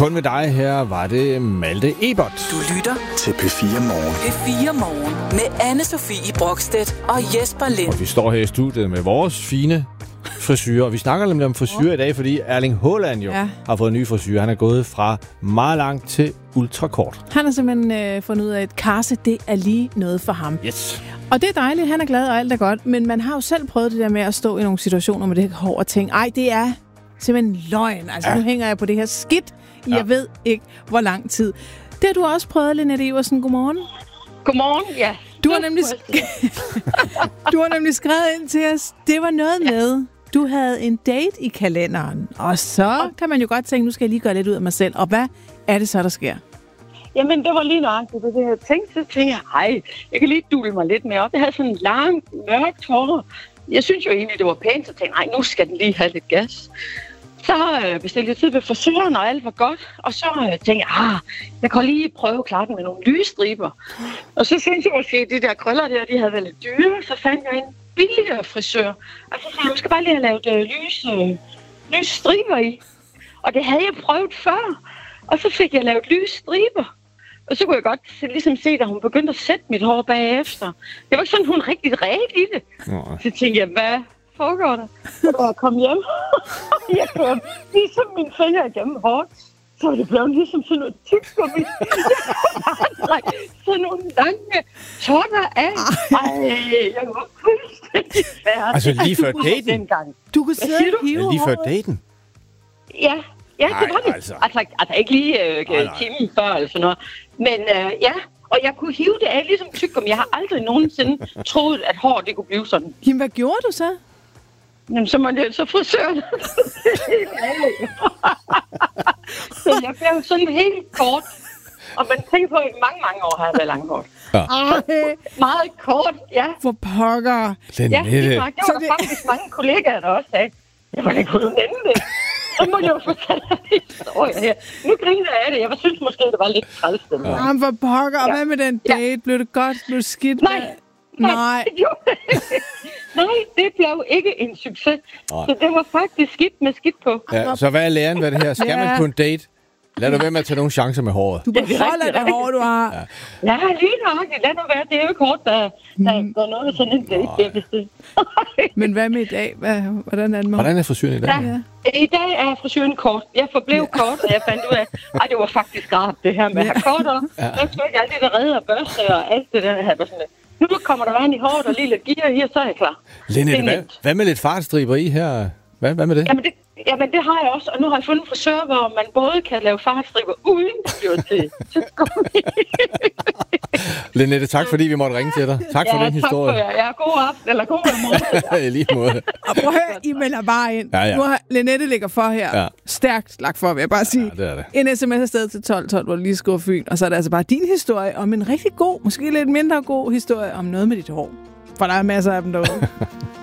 Kun med dig her var det Malte Ebert. Du lytter til P4 Morgen. P4 Morgen med Anne-Sophie Brokstedt og Jesper Lind. Og vi står her i studiet med vores fine frisyrer. Vi snakker nemlig om frisyrer i dag, fordi Erling Haaland har fået en ny frisyr. Han er gået fra meget langt til ultrakort. Han har simpelthen fundet ud af, at karse, det er lige noget for ham. Yes. Og det er dejligt, han er glad og alt er godt, men man har jo selv prøvet det der med at stå i nogle situationer med det her hår og tænke, ej, det er simpelthen løgn. Altså, nu hænger jeg på det her skidt i jeg ved ikke, hvor lang tid. Det har du også prøvet, Linette Eversen. Godmorgen. Godmorgen, ja. Du har nemlig skrevet ind til os, det var noget med, du havde en date i kalenderen, og så kan man jo godt tænke, nu skal jeg lige gøre lidt ud af mig selv. Og hvad er det så, der sker? Jamen, det var lige nøjagtigt det, jeg tænkte. Så tænkte jeg, jeg kan lige dule mig lidt mere op. Jeg havde sådan en lang, mørkt hår. Jeg synes jo egentlig, det var pænt, så tænkte jeg, nu skal den lige have lidt gas. Så bestilte jeg tid ved frisøren, og alt var godt. Og så tænkte jeg, jeg kan lige prøve at klare den med nogle lysstriber. Og så synes jeg måske, at de der krøller der, de havde været lidt dyre. Så fandt jeg en billigere frisør. Og så sagde jeg, skal bare lige have lavet lysstriber i. Og det havde jeg prøvet før. Og så fik jeg lavet lysstriber. Og så kunne jeg godt ligesom se, at hun begyndte at sætte mit hår bagefter. Det var ikke sådan, hun rigtig ræd i det. Så tænkte jeg, hvad foregår der? Så da jeg kom hjem, jeg kørte ligesom min finger igennem hårdt. Så det blev ligesom sådan noget tyggegummi. Sådan nogle lange totter af. Jeg var fuldstændig færdig. Altså lige før daten? Du kunne sidde og hive lige før daten? Ja, det var det. Altså ikke lige timen før eller sådan noget. Men og jeg kunne hive det af ligesom tyggegummi. Jeg har aldrig nogensinde troet, at hår det kunne blive sådan. Jamen, hvad gjorde du så? Jamen, så måtte jeg så frisøren. Så jeg blev sådan helt kort. Og man tænker på, at i mange år har jeg været langhåret. Ja. Meget kort, ja. For pokker. Det var faktisk mange kollegaer, der også sagde, jamen, det kunne du nænde det. Så må jeg jo fortælle en historie her. Nu griner jeg af det. Jeg synes måske, det var lidt træls. Jamen, for pokker. Og hvad med den date? Blev det godt? Blev det skidt? Nej. Nej, det blev ikke en succes. Så det var faktisk skidt med skidt på. Ja, så hvad er læren ved det her? Skal man på en date? Lad du være med at tage nogle chancer med håret. Du beholder det hår, du har. Ja, lige nok. Lad nu være. Det er jo ikke hårdt, der er noget sådan en date. Men hvad med i dag? Hvordan er det med? Hvordan er frisyren i dag? Ja. I dag er frisyren kort. Jeg forblev kort, og jeg fandt ud af, det var faktisk rart, det her med at have kortere. Jeg skulle ikke alt det der redder børste og alt det der. Jeg havde sådan lidt. Nu kommer der vand i håret og lige lidt gear i, og så er jeg klar. Linette, hvad med lidt fartstriber i her? Hvad med det? Jamen, det har jeg også, og nu har jeg fundet en frisør, hvor man både kan lave fartstriber uden at blive til. Linette, tak fordi vi måtte ringe til dig. Tak for den historie. Tak for jer. God aften, eller god morgen. I lige måde. Og prøv at høre, I melder bare ind. Ja. Nu har Linette ligger for her. Ja. Stærkt lagt for, vil jeg bare sige. Ja, det er det. En sms afsted til 1212, hvor du lige skriver Fyn, og så er det altså bare din historie om en rigtig god, måske lidt mindre god historie om noget med dit hår. For der er masser af dem derude.